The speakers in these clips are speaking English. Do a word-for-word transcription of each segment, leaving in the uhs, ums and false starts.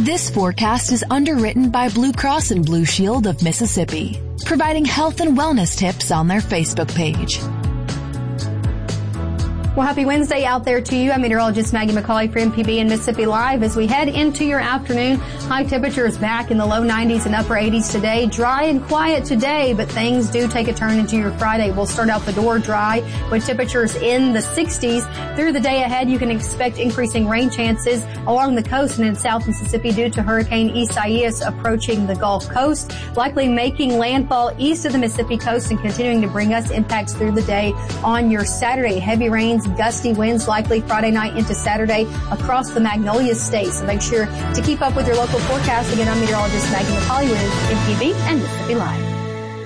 This forecast is underwritten by Blue Cross and Blue Shield of Mississippi, providing health and wellness tips on their Facebook page. Well, happy Wednesday out there to you. I'm meteorologist Maggie McCauley for M P B and Mississippi Live. As we head into your afternoon, high temperatures back in the low nineties and upper eighties today. Dry and quiet today, but things do take a turn into your Friday. We'll start out the door dry with temperatures in the sixties. Through the day ahead, you can expect increasing rain chances along the coast and in South Mississippi due to Hurricane Isaias approaching the Gulf Coast, likely making landfall east of the Mississippi coast and continuing to bring us impacts through the day on your Saturday. Heavy rains, gusty winds likely Friday night into Saturday across the Magnolia State. So make sure to keep up with your local forecast. Again, I'm meteorologist Maggie McCauley with M P B and Mississippi Live.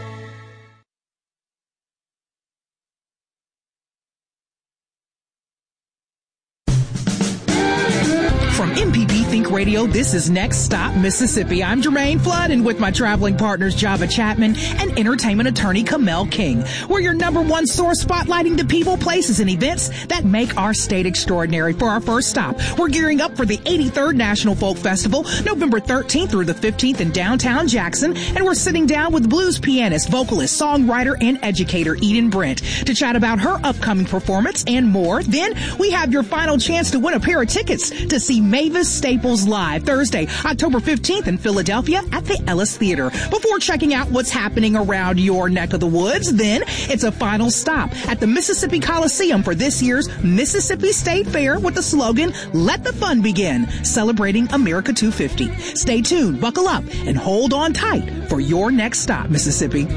From M P B Think Radio, this is Next Stop Mississippi. I'm Jermaine Flood, and with my traveling partners Java Chapman and entertainment attorney Kamel King. We're your number one source spotlighting the people, places, and events that make our state extraordinary. For our first stop, we're gearing up for the eighty-third National Folk Festival, November thirteenth through the fifteenth in downtown Jackson, and we're sitting down with blues pianist, vocalist, songwriter, and educator Eden Brent to chat about her upcoming performance and more. Then we have your final chance to win a pair of tickets to see Mavis Staples live Thursday, October fifteenth in Philadelphia at the Ellis Theater. Before checking out what's happening around your neck of the woods, then it's a final stop at the Mississippi Coliseum for this year's Mississippi State Fair with the slogan, "Let the Fun Begin," celebrating America two fifty. Stay tuned, buckle up, and hold on tight for your next stop, Mississippi.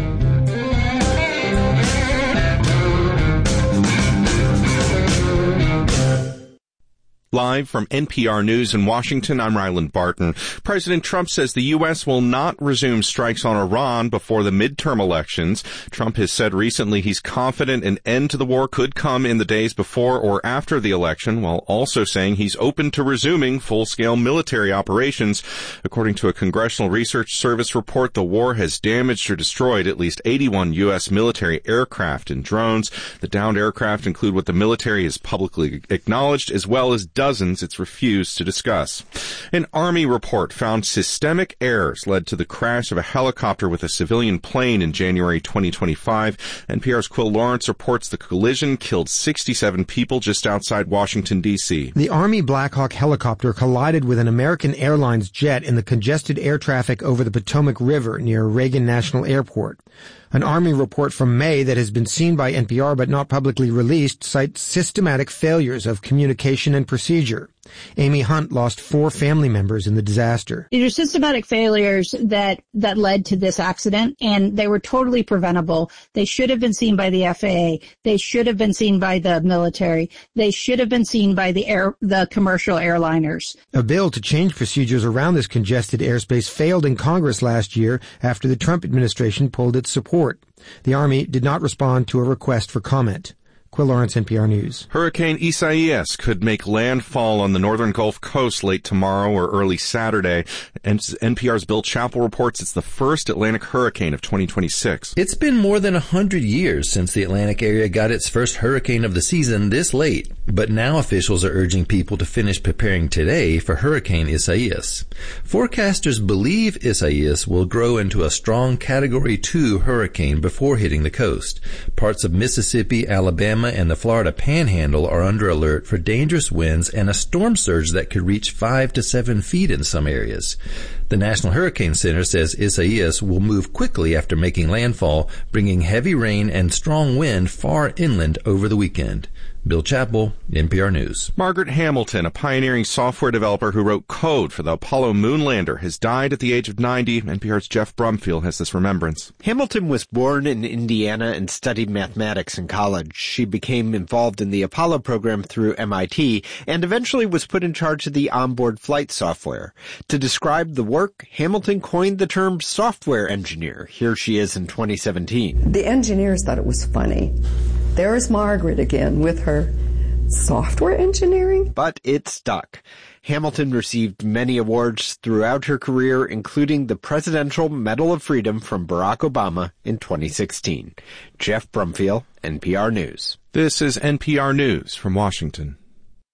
Live from N P R News in Washington, I'm Ryland Barton. President Trump says the U S will not resume strikes on Iran before the midterm elections. Trump has said recently he's confident an end to the war could come in the days before or after the election, while also saying he's open to resuming full-scale military operations. According to a Congressional Research Service report, the war has damaged or destroyed at least eighty-one U S military aircraft and drones. The downed aircraft include what the military has publicly acknowledged, as well as dozens it's refused to discuss. An Army report found systemic errors led to the crash of a helicopter with a civilian plane in January twenty twenty-five. N P R's Quill Lawrence reports the collision killed sixty-seven people just outside Washington, D C. The Army Black Hawk helicopter collided with an American Airlines jet in the congested air traffic over the Potomac River near Reagan National Airport. An Army report from May that has been seen by N P R but not publicly released cites systematic failures of communication and procedure. Amy Hunt lost four family members in the disaster. These are systematic failures that, that led to this accident, and they were totally preventable. They should have been seen by the F A A. They should have been seen by the military. They should have been seen by the air, the commercial airliners. A bill to change procedures around this congested airspace failed in Congress last year after the Trump administration pulled its support. The Army did not respond to a request for comment. Quill Lawrence, N P R News. Hurricane Isaias could make landfall on the northern Gulf Coast late tomorrow or early Saturday. And N P R's Bill Chappell reports it's the first Atlantic hurricane of twenty twenty-six. It's been more than a hundred years since the Atlantic area got its first hurricane of the season this late. But now officials are urging people to finish preparing today for Hurricane Isaias. Forecasters believe Isaias will grow into a strong Category two hurricane before hitting the coast. Parts of Mississippi, Alabama, and the Florida Panhandle are under alert for dangerous winds and a storm surge that could reach five to seven feet in some areas. The National Hurricane Center says Isaias will move quickly after making landfall, bringing heavy rain and strong wind far inland over the weekend. Bill Chappell, N P R News. Margaret Hamilton, a pioneering software developer who wrote code for the Apollo moon lander, has died at the age of ninety. N P R's Jeff Brumfield has this remembrance. Hamilton was born in Indiana and studied mathematics in college. She became involved in the Apollo program through M I T and eventually was put in charge of the onboard flight software. To describe the work, Hamilton coined the term software engineer. Here she is in twenty seventeen. The engineers thought it was funny. There's Margaret again with her software engineering. But it stuck. Hamilton received many awards throughout her career, including the Presidential Medal of Freedom from Barack Obama in twenty sixteen. Jeff Brumfield, N P R News. This is N P R News from Washington.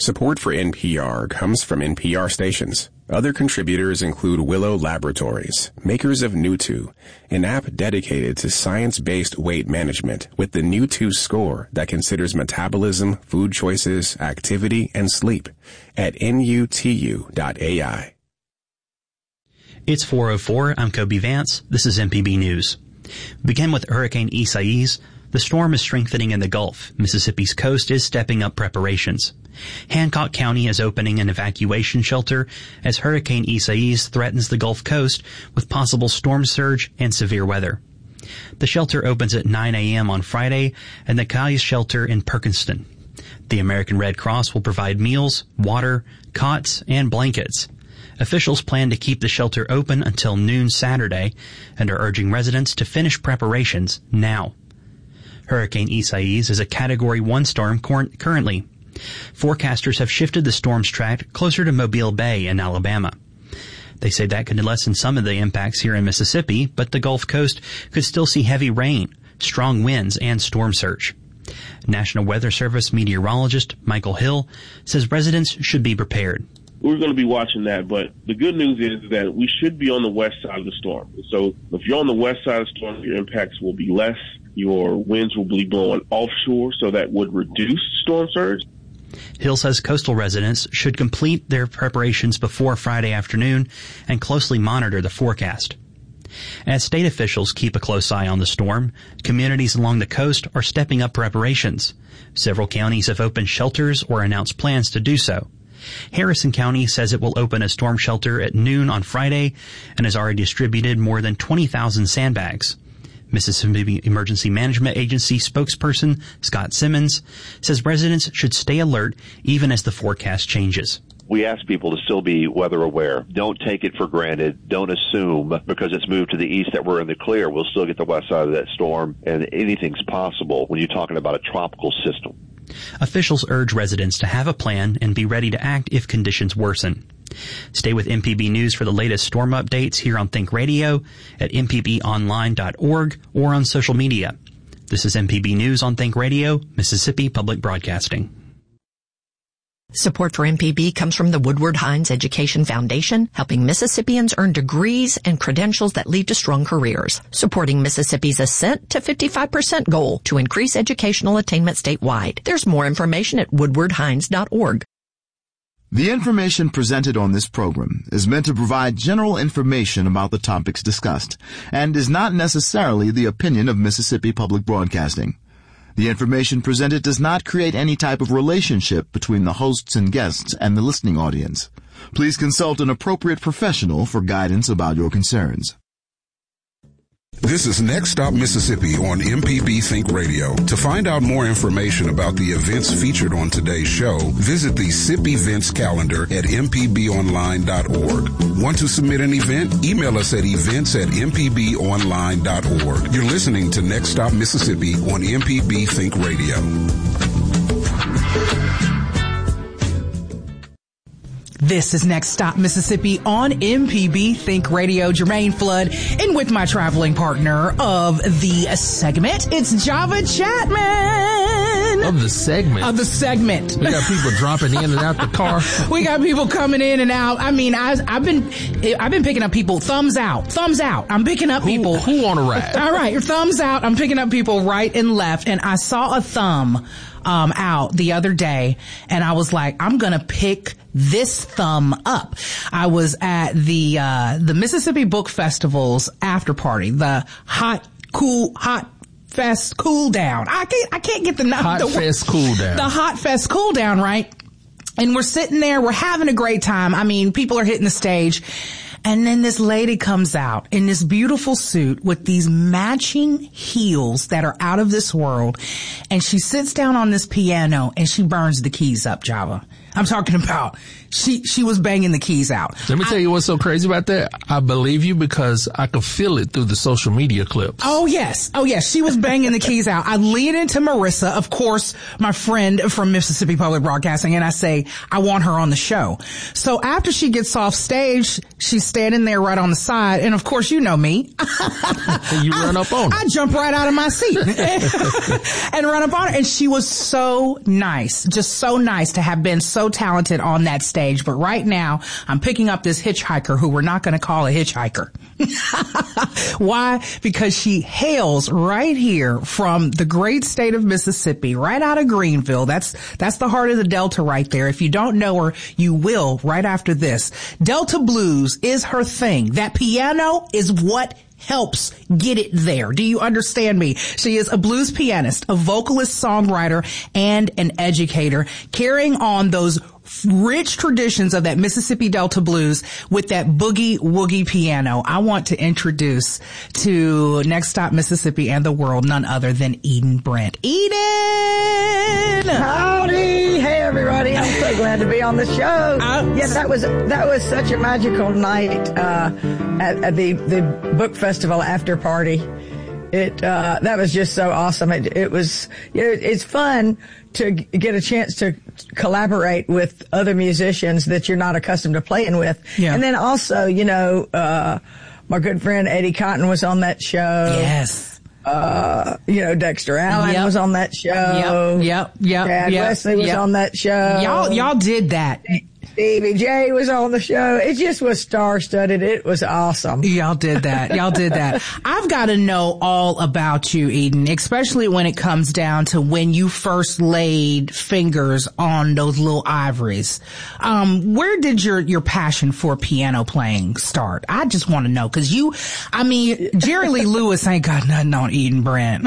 Support for N P R comes from N P R stations. Other contributors include Willow Laboratories, makers of Nutu, an app dedicated to science-based weight management with the Nutu score that considers metabolism, food choices, activity, and sleep at N U T U dot A I. It's four oh four. I'm Kobe Vance. This is M P B News. Begin with Hurricane Isaias. The storm is strengthening in the Gulf. Mississippi's coast is stepping up preparations. Hancock County is opening an evacuation shelter as Hurricane Isaias threatens the Gulf Coast with possible storm surge and severe weather. The shelter opens at nine a.m. on Friday and the Calais shelter in Perkinston. The American Red Cross will provide meals, water, cots, and blankets. Officials plan to keep the shelter open until noon Saturday and are urging residents to finish preparations now. Hurricane Isaias is a Category one storm cor- currently. Forecasters have shifted the storm's track closer to Mobile Bay in Alabama. They say that could lessen some of the impacts here in Mississippi, but the Gulf Coast could still see heavy rain, strong winds, and storm surge. National Weather Service meteorologist Michael Hill says residents should be prepared. We're going to be watching that, but the good news is that we should be on the west side of the storm. So if you're on the west side of the storm, your impacts will be less. Your winds will be blowing offshore, so that would reduce storm surge. Hill says coastal residents should complete their preparations before Friday afternoon and closely monitor the forecast. As state officials keep a close eye on the storm, communities along the coast are stepping up preparations. Several counties have opened shelters or announced plans to do so. Harrison County says it will open a storm shelter at noon on Friday and has already distributed more than twenty thousand sandbags. Mississippi Emergency Management Agency spokesperson Scott Simmons says residents should stay alert even as the forecast changes. We ask people to still be weather aware. Don't take it for granted. Don't assume because it's moved to the east that we're in the clear. We'll still get the west side of that storm, and anything's possible when you're talking about a tropical system. Officials urge residents to have a plan and be ready to act if conditions worsen. Stay with M P B News for the latest storm updates here on Think Radio, at m p b online dot org, or on social media. This is M P B News on Think Radio, Mississippi Public Broadcasting. Support for M P B comes from the Woodward Hines Education Foundation, helping Mississippians earn degrees and credentials that lead to strong careers, supporting Mississippi's ascent to fifty-five percent goal to increase educational attainment statewide. There's more information at woodward hines dot org. The information presented on this program is meant to provide general information about the topics discussed and is not necessarily the opinion of Mississippi Public Broadcasting. The information presented does not create any type of relationship between the hosts and guests and the listening audience. Please consult an appropriate professional for guidance about your concerns. This is Next Stop Mississippi on M P B Think Radio. To find out more information about the events featured on today's show, visit the S I P events calendar at m p b online dot org. Want to submit an event? Email us at events at m p b online dot org. You're listening to Next Stop Mississippi on M P B Think Radio. This is Next Stop Mississippi on M P B Think Radio. Jermaine Flood, and with my traveling partner of the segment, it's Java Chapman. Of the segment? Of the segment. We got people dropping in and out the car. We got people coming in and out. I mean, I, I've been, I've been picking up people. Thumbs out. Thumbs out. I'm picking up who, people. Who on a ride? All right. Your thumbs out. I'm picking up people right and left. And I saw a thumb, um, out the other day, and I was like, I'm gonna pick this thumb up. I was at the, uh, the Mississippi Book Festival's after party, the hot, cool, hot fest cool down. I can't, I can't get the, hot the fest cool down. The hot fest cool down, right? And we're sitting there, we're having a great time. I mean, people are hitting the stage. And then this lady comes out in this beautiful suit with these matching heels that are out of this world. And she sits down on this piano and she burns the keys up, Java. I'm talking about She she was banging the keys out. Let me I, tell you what's so crazy about that. I believe you because I could feel it through the social media clips. Oh, yes. Oh, yes. She was banging the keys out. I lean into Marissa, of course, my friend from Mississippi Public Broadcasting, and I say, I want her on the show. So after she gets off stage, she's standing there right on the side, and of course, you know me. You run up on her. I jump right out of my seat and run up on her, and she was so nice, just so nice to have been so talented on that stage. But right now, I'm picking up this hitchhiker who we're not going to call a hitchhiker. Why? Because she hails right here from the great state of Mississippi, right out of Greenville. That's, that's the heart of the Delta right there. If you don't know her, you will right after this. Delta Blues is her thing. That piano is what helps get it there. Do you understand me? She is a blues pianist, a vocalist, songwriter, and an educator, carrying on those rich traditions of that Mississippi Delta blues with that boogie woogie piano. I want to introduce to Next Stop Mississippi and the world none other than Eden Brent. Eden! Howdy! Hey everybody! I'm so glad to be on the show. Uh, yeah, that was that was such a magical night uh, at, at the the book festival after party. It uh, that was just so awesome. It, it was you know, it's fun to get a chance to collaborate with other musicians that you're not accustomed to playing with. Yeah. And then also, you know, uh, my good friend Eddie Cotton was on that show. Yes. Uh, you know, Dexter Allen yep. was on that show. Yep, yep, yep. Chad yep, Wesley was yep. on that show. Y'all, y'all did that. Stevie J was on the show. It just was star-studded. It was awesome. Y'all did that. Y'all did that. I've got to know all about you, Eden, especially when it comes down to when you first laid fingers on those little ivories. Um, where did your, your passion for piano playing start? I just want to know, cause you, I mean, Jerry Lee Lewis ain't got nothing on Eden Brent.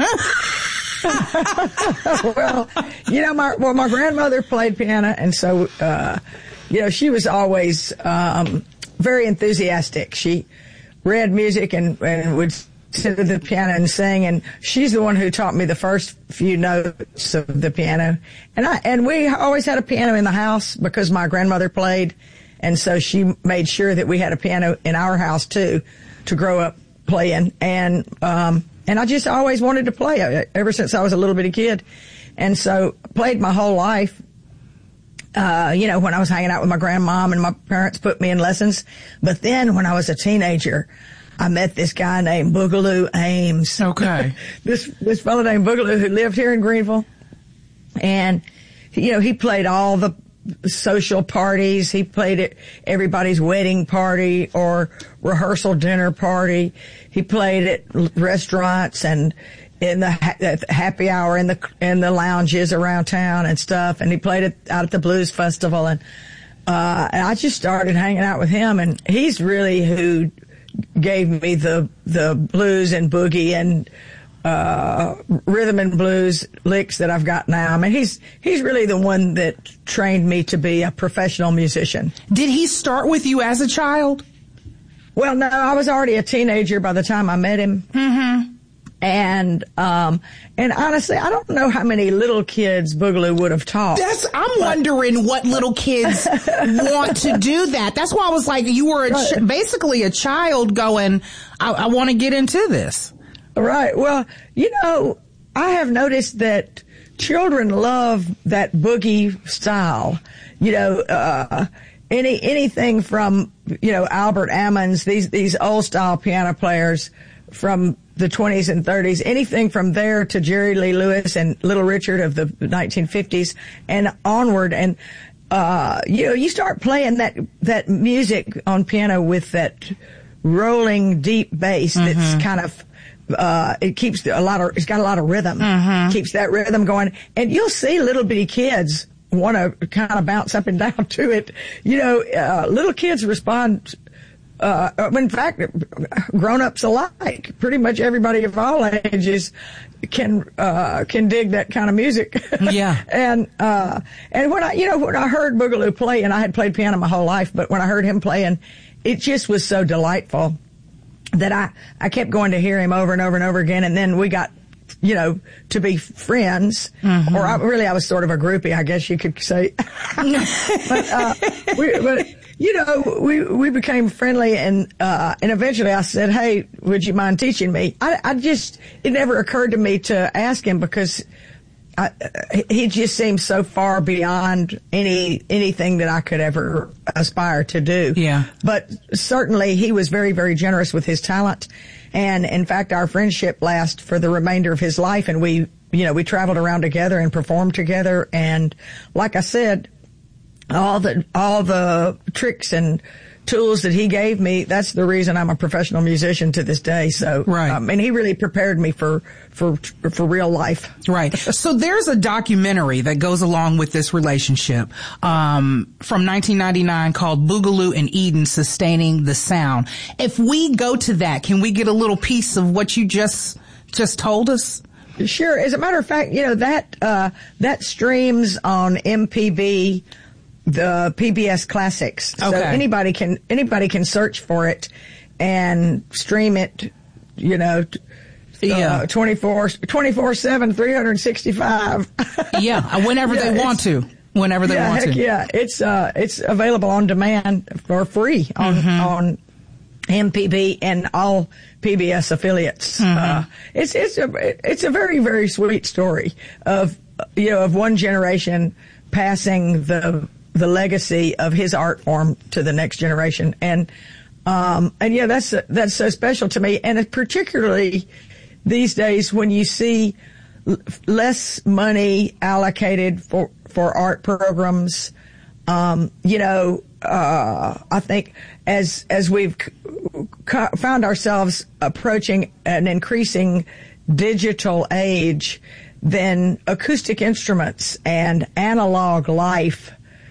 Well, you know, my, well, my grandmother played piano, and so, uh, you know, she was always um, very enthusiastic. She read music and, and would sit at the piano and sing, and she's the one who taught me the first few notes of the piano. And I and we always had a piano in the house because my grandmother played, and so she made sure that we had a piano in our house too to grow up playing. And um, and I just always wanted to play ever since I was a little bitty kid, and so played my whole life. Uh, you know, when I was hanging out with my grandmom and my parents put me in lessons. But then when I was a teenager, I met this guy named Boogaloo Ames. Okay. this, this fellow named Boogaloo who lived here in Greenville. And, you know, he played all the social parties. He played at everybody's wedding party or rehearsal dinner party. He played at restaurants and in the ha- happy hour in the in the lounges around town and stuff, and he played it out at the blues festival, and uh and I just started hanging out with him, and he's really who gave me the the blues and boogie and uh rhythm and blues licks that I've got now. I mean, he's he's really the one that trained me to be a professional musician. Did he start with you as a child? Well, no, I was already a teenager by the time I met him. Mm-hmm. And, um, and honestly, I don't know how many little kids Boogaloo would have taught. That's, I'm but, wondering what little kids want to do that. That's why I was like, you were a ch- basically a child going, I, I want to get into this. Right. Well, you know, I have noticed that children love that boogie style. You know, uh, any, anything from, you know, Albert Ammons, these, these old style piano players from the twenties and thirties, anything from there to Jerry Lee Lewis and Little Richard of the nineteen fifties and onward. And, uh, you know, you start playing that, that music on piano with that rolling deep bass mm-hmm. that's kind of, uh, it keeps a lot of, it's got a lot of rhythm, mm-hmm. keeps that rhythm going. And you'll see little bitty kids want to kind of bounce up and down to it. You know, uh, little kids respond Uh, in fact, grown-ups alike, pretty much everybody of all ages can, uh, can dig that kind of music. Yeah. and, uh, and when I, you know, when I heard Boogaloo play, and I had played piano my whole life, but when I heard him playing, it just was so delightful that I, I kept going to hear him over and over and over again. And then we got you know, to be friends, mm-hmm. or I, really I was sort of a groupie, I guess you could say. but, uh, we, but, you know, we, we became friendly, and, uh, and eventually I said, hey, would you mind teaching me? I, I just, it never occurred to me to ask him because I, he just seemed so far beyond any, anything that I could ever aspire to do. Yeah. But certainly he was very, very generous with his talent. And in fact, our friendship lasted for the remainder of his life, and we, you know, we traveled around together and performed together. And like I said, all the, all the tricks and tools that he gave me, that's the reason I'm a professional musician to this day. So, right. um, and he really prepared me for, for, for real life. Right. So there's a documentary that goes along with this relationship, um, from nineteen ninety-nine called Boogaloo and Eden, Sustaining the Sound. If we go to that, can we get a little piece of what you just, just told us? Sure. As a matter of fact, you know, that, uh, that streams on M P B, the P B S Classics. Okay. So anybody can, anybody can search for it and stream it, you know, yeah. uh, twenty-four, twenty-four seven, three hundred sixty-five. Yeah. Whenever yeah, they want to. Whenever they yeah, want heck to. Yeah. It's, uh, it's available on demand for free on, mm-hmm. on M P B and all P B S affiliates. Mm-hmm. Uh, it's, it's a, it's a very, very sweet story of, you know, of one generation passing the, the legacy of his art form to the next generation. And, um, and yeah, that's, that's so special to me. And particularly these days when you see l- less money allocated for, for art programs, um, you know, uh, I think as, as we've c- found ourselves approaching an increasing digital age, then acoustic instruments and analog life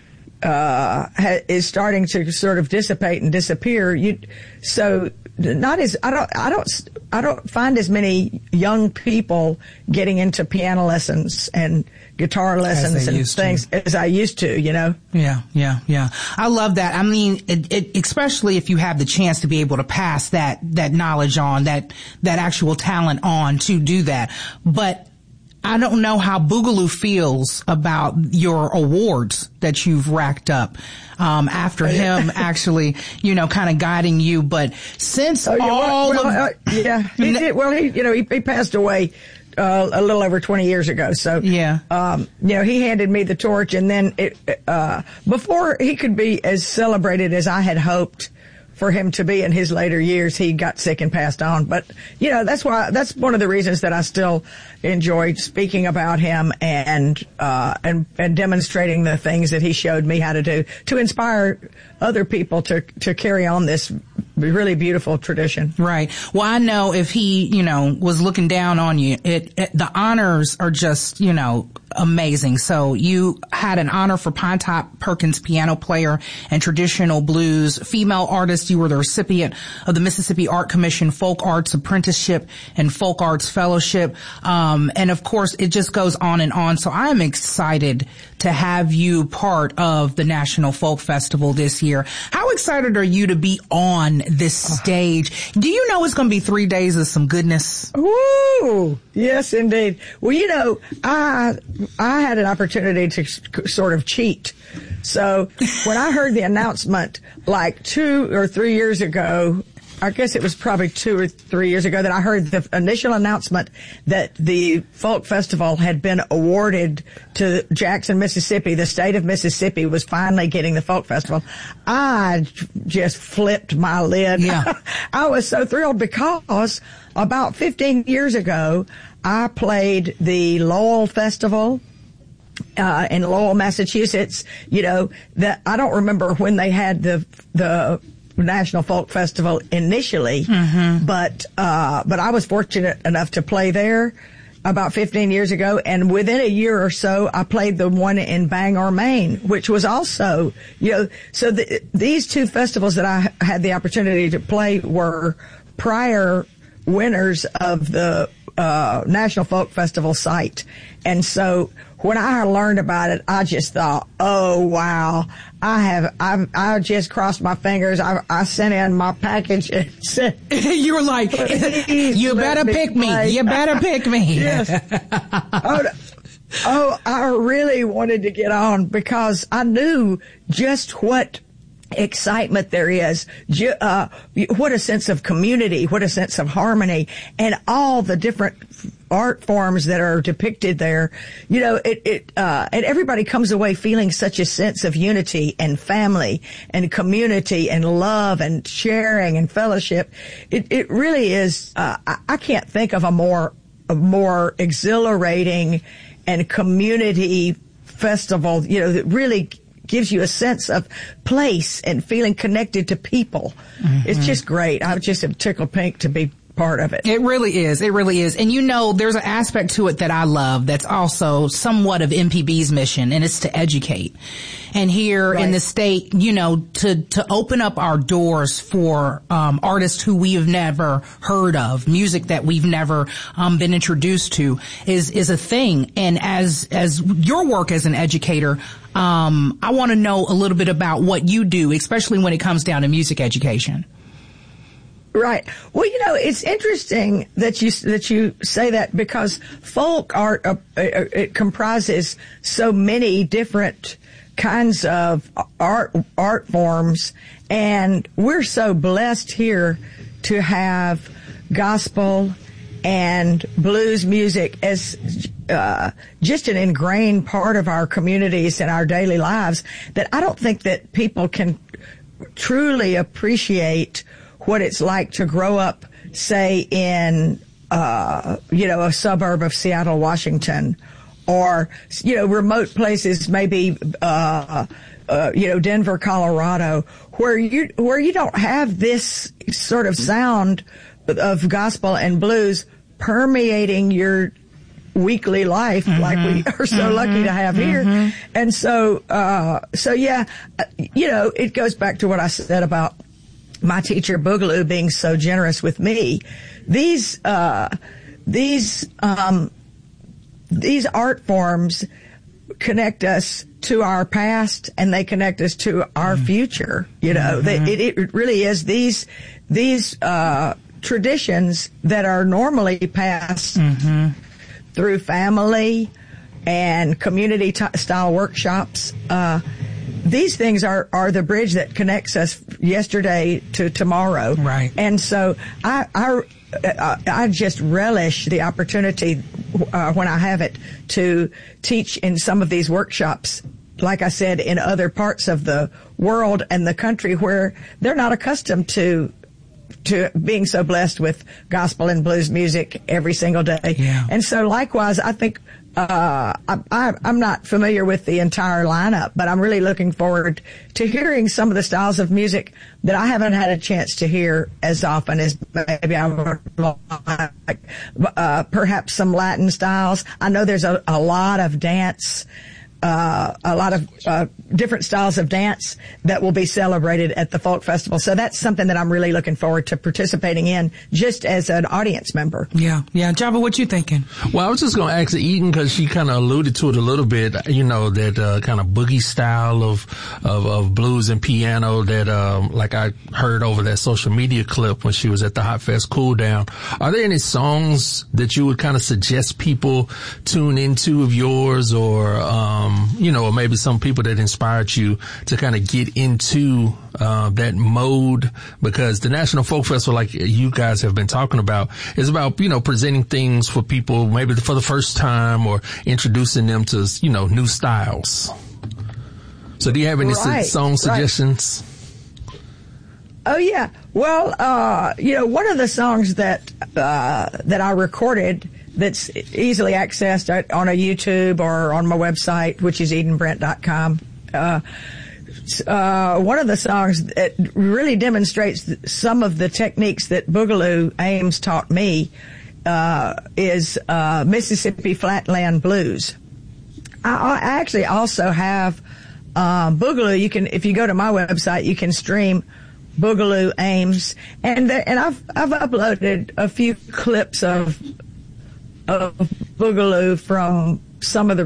uh, ha- is starting to sort of dissipate and disappear. You, so not as, I don't, I don't, I don't find as many young people getting into piano lessons and guitar lessons and things to. as I used to, you know? Yeah, yeah, yeah. I love that. I mean, it, it, especially if you have the chance to be able to pass that, that knowledge on, that, that actual talent on to do that. But I don't know how Boogaloo feels about your awards that you've racked up, um, after him actually, you know, kind of guiding you. But since oh, yeah, all well, of... Well, uh, yeah, he did, well, he, you know, he, he passed away, uh, a little over twenty years ago. So, yeah, um, you know, he handed me the torch, and then it, uh, before he could be as celebrated as I had hoped for him to be in his later years, he got sick and passed on. But, you know, that's why, that's one of the reasons that I still enjoy speaking about him and, uh, and, and demonstrating the things that he showed me how to do to inspire other people to, to carry on this really beautiful tradition. Right. Well, I know if he, you know, was looking down on you, it, it the honors are just, you know, amazing. So you had an honor for Pinetop Perkins Piano Player and Traditional Blues Female Artist. You were the recipient of the Mississippi Art Commission Folk Arts Apprenticeship and Folk Arts Fellowship. Um, and of course, it just goes on and on. So I am excited to have you part of the National Folk Festival this year. How excited are you to be on this stage? Do you know it's going to be three days of some goodness? Ooh, yes, indeed. Well, you know, I, I had an opportunity to sort of cheat. So when I heard the announcement like two or three years ago, I guess it was probably two or three years ago that I heard the initial announcement that the folk festival had been awarded to Jackson, Mississippi. The state of Mississippi was finally getting the folk festival. I just flipped my lid. Yeah. I was so thrilled because about fifteen years ago, I played the Lowell Festival uh in Lowell, Massachusetts. You know, that I don't remember when they had the the National Folk Festival initially, mm-hmm. but uh but I was fortunate enough to play there about fifteen years ago, and within a year or so I played the one in Bangor, Maine, which was also, you know, so the, these two festivals that I had the opportunity to play were prior winners of the uh National Folk Festival site. And so when I learned about it, I just thought, oh wow, I have, I've, I just crossed my fingers. I, I sent in my package and said, you were like, you better pick me. Play. You better pick me. Yes. oh, oh, I really wanted to get on because I knew just what excitement there is, uh, what a sense of community, what a sense of harmony, and all the different art forms that are depicted there. You know, it, it, uh, and everybody comes away feeling such a sense of unity and family and community and love and sharing and fellowship. It, it really is, uh, I, I can't think of a more, a more exhilarating and community festival, you know, that really gives you a sense of place and feeling connected to people. Mm-hmm. It's just great. I just am tickled pink to be part of it. It really is. It really is. And you know, there's an aspect to it that I love that's also somewhat of M P B's mission, and it's to educate. And here right. in the state, you know, to, to open up our doors for, um, artists who we have never heard of, music that we've never, um, been introduced to is, is a thing. And as, as your work as an educator, um, I want to know a little bit about what you do, especially when it comes down to music education. Right. Well, you know, it's interesting that you that you say that because folk art uh, it comprises so many different kinds of art art forms, and we're so blessed here to have gospel and blues music as uh, just an ingrained part of our communities and our daily lives that I don't think that people can truly appreciate what it's like to grow up, say, in, uh, you know, a suburb of Seattle, Washington, or, you know, remote places, maybe, uh, uh, you know, Denver, Colorado, where you, where you don't have this sort of sound of gospel and blues permeating your weekly life mm-hmm. like we are so mm-hmm. lucky to have here. Mm-hmm. And so, uh, so yeah, you know, it goes back to what I said about my teacher Boogaloo being so generous with me. These, uh, these, um, these art forms connect us to our past and they connect us to our future. You know, mm-hmm. they, it, it really is these, these, uh, traditions that are normally passed mm-hmm. through family and community t- style workshops. Uh, These things are, are the bridge that connects us yesterday to tomorrow. Right. And so I, I, I just relish the opportunity, uh, when I have it to teach in some of these workshops, like I said, in other parts of the world and the country where they're not accustomed to to being so blessed with gospel and blues music every single day. Yeah. And so likewise, I think, uh, I, I, I'm not familiar with the entire lineup, but I'm really looking forward to hearing some of the styles of music that I haven't had a chance to hear as often as maybe I would like, uh, perhaps some Latin styles. I know there's a, a lot of dance, Uh, a lot of uh, different styles of dance that will be celebrated at the Folk Festival. So that's something that I'm really looking forward to participating in just as an audience member. Yeah. Yeah. Java, what you thinking? Well, I was just going to ask Eden because she kind of alluded to it a little bit, you know, that uh, kind of boogie style of, of, of blues and piano that, um, like I heard over that social media clip when she was at the Hot Fest Cool Down. Are there any songs that you would kind of suggest people tune into of yours or, um, you know, or maybe some people that inspired you to kind of get into uh, that mode? Because the National Folk Festival, like you guys have been talking about, is about, you know, presenting things for people maybe for the first time or introducing them to, you know, new styles. So do you have any right, song suggestions? Right. Oh, yeah. Well, uh, you know, one of the songs that uh, that I recorded that's easily accessed on a YouTube or on my website, which is eden brent dot com. Uh, uh, one of the songs that really demonstrates some of the techniques that Boogaloo Ames taught me uh, is uh, Mississippi Flatland Blues. I, I actually also have uh, Boogaloo. You can, if you go to my website, you can stream Boogaloo Ames, and there, and I've I've uploaded a few clips of. of Boogaloo from some of the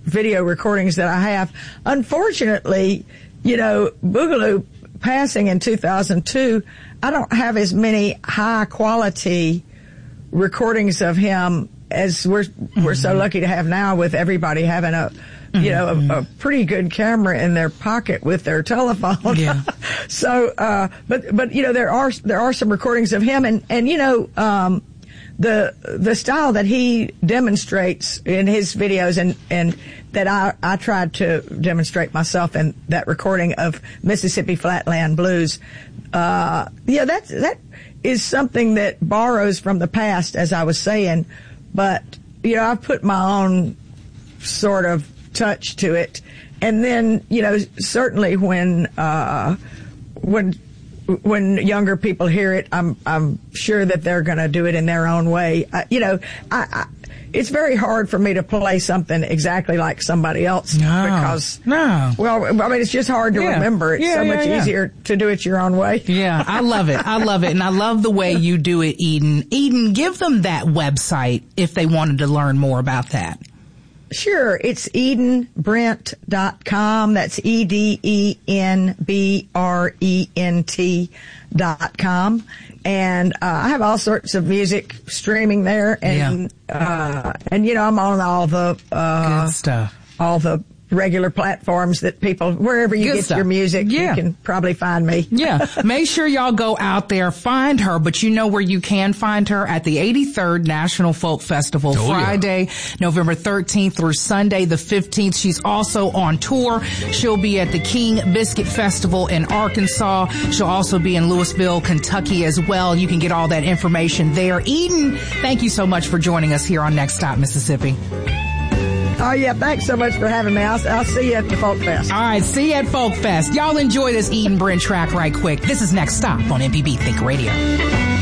video recordings that I have. Unfortunately, you know, Boogaloo passing in two thousand two, I don't have as many high quality recordings of him as we're mm-hmm. we're so lucky to have now, with everybody having a you know mm-hmm. a, a pretty good camera in their pocket with their telephone. Yeah. so, uh, but but you know there are there are some recordings of him, and and you know um, the the style that he demonstrates in his videos, and and that I I tried to demonstrate myself in that recording of Mississippi Flatland Blues. Uh, yeah, that that is something that borrows from the past, as I was saying. But, you know, I've put my own sort of touch to it. And then, you know, certainly when, uh, when, when younger people hear it, I'm, I'm sure that they're going to do it in their own way. Uh, you know, I, I, it's very hard for me to play something exactly like somebody else no, because, no. well, I mean, it's just hard to yeah. remember. It's yeah, so yeah, much yeah. easier to do it your own way. Yeah, I love it. I love it. And I love the way you do it, Eden. Eden, give them that website if they wanted to learn more about that. Sure. It's eden brent dot com. That's E D E N B R E N T dot com. And, uh, I have all sorts of music streaming there. And, yeah. uh, and, you know, I'm on all the, uh, good stuff. all the regular platforms that people, wherever you Good get stuff. your music, yeah. you can probably find me. Yeah. Make sure y'all go out there, find her, but you know where you can find her at the eighty-third National Folk Festival, oh, Friday, yeah. November thirteenth through Sunday the fifteenth. She's also on tour. She'll be at the King Biscuit Festival in Arkansas. She'll also be in Louisville, Kentucky as well. You can get all that information there. Eden, thank you so much for joining us here on Next Stop Mississippi. Oh, yeah. Thanks so much for having me. I'll, I'll see you at the Folk Fest. All right. See you at Folk Fest. Y'all enjoy this Eden Brent track right quick. This is Next Stop on M P B Think Radio.